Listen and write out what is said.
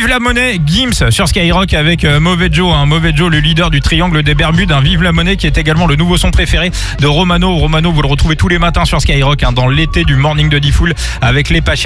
Vive la monnaie, Gims sur Skyrock avec Mauvais Joe, Mauvais Joe, le leader du triangle des Bermudes, Vive la monnaie qui est également le nouveau son préféré de Romano. Romano, vous le retrouvez tous les matins sur Skyrock dans l'été du Morning de Diffoul avec les pas chers.